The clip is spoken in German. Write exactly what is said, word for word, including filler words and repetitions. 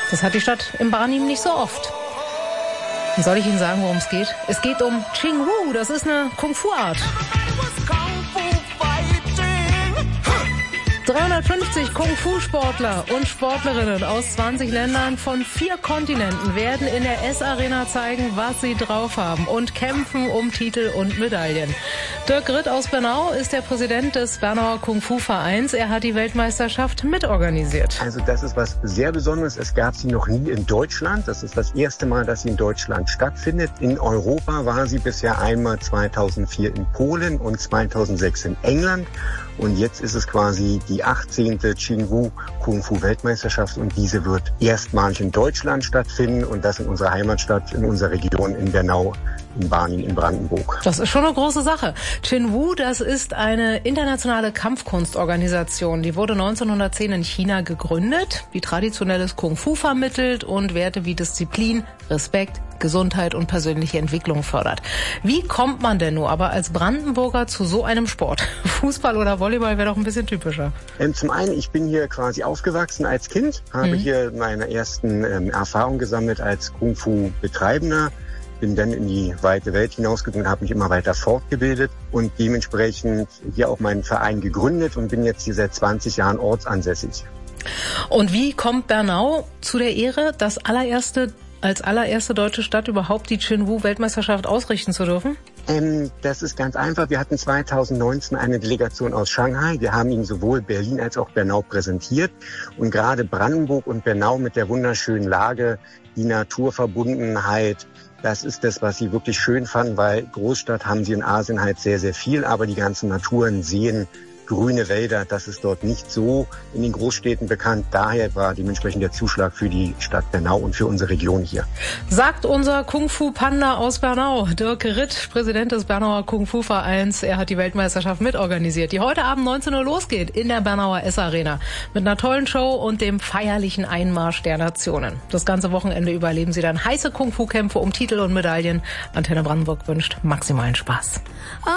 Das hat die Stadt in Barnim nicht so oft. Soll ich Ihnen sagen, worum es geht? Es geht um Ching Wu, das ist eine Kung-Fu-Art. dreihundertfünfzig Kung-Fu-Sportler und Sportlerinnen aus zwanzig Ländern von vier Kontinenten werden in der S-Arena zeigen, was sie drauf haben und kämpfen um Titel und Medaillen. Dirk Ritt aus Bernau ist der Präsident des Bernauer Kung-Fu-Vereins. Er hat die Weltmeisterschaft mitorganisiert. Also das ist was sehr Besonderes. Es gab sie noch nie in Deutschland. Das ist das erste Mal, dass sie in Deutschland stattfindet. In Europa war sie bisher einmal zweitausendvier in Polen und zweitausendsechs in England. Und jetzt ist es quasi die achtzehnte Ching Wu Kung Fu Weltmeisterschaft und diese wird erstmalig in Deutschland stattfinden und das in unserer Heimatstadt, in unserer Region in Bernau, in Barnim in Brandenburg. Das ist schon eine große Sache. Ching Wu, das ist eine internationale Kampfkunstorganisation. Die wurde neunzehnhundertzehn in China gegründet, die traditionelles Kung Fu vermittelt und Werte wie Disziplin, Respekt, Gesundheit und persönliche Entwicklung fördert. Wie kommt man denn nur aber als Brandenburger zu so einem Sport? Fußball oder Volleyball wäre doch ein bisschen typischer. Ähm, zum einen, ich bin hier quasi aufgewachsen als Kind, habe mhm. hier meine ersten ähm, Erfahrungen gesammelt als Kung-Fu-Betreibender, bin dann in die weite Welt hinausgegangen und habe mich immer weiter fortgebildet und dementsprechend hier auch meinen Verein gegründet und bin jetzt hier seit zwanzig Jahren ortsansässig. Und wie kommt Bernau zu der Ehre, das allererste als allererste deutsche Stadt überhaupt die Ching Wu Weltmeisterschaft ausrichten zu dürfen? Ähm, das ist ganz einfach. Wir hatten zweitausendneunzehn eine Delegation aus Shanghai. Wir haben Ihnen sowohl Berlin als auch Bernau präsentiert. Und gerade Brandenburg und Bernau mit der wunderschönen Lage, die Naturverbundenheit, das ist das, was Sie wirklich schön fanden, weil Großstadt haben Sie in Asien halt sehr, sehr viel. Aber die ganzen Naturen, Seen, grüne Wälder, das ist dort nicht so in den Großstädten bekannt. Daher war dementsprechend der Zuschlag für die Stadt Bernau und für unsere Region hier. Sagt unser Kung-Fu-Panda aus Bernau, Dirk Ritt, Präsident des Bernauer Kung-Fu-Vereins. Er hat die Weltmeisterschaft mitorganisiert, die heute Abend neunzehn Uhr losgeht in der Bernauer S-Arena mit einer tollen Show und dem feierlichen Einmarsch der Nationen. Das ganze Wochenende über erleben Sie dann heiße Kung-Fu-Kämpfe um Titel und Medaillen. Antenne Brandenburg wünscht maximalen Spaß.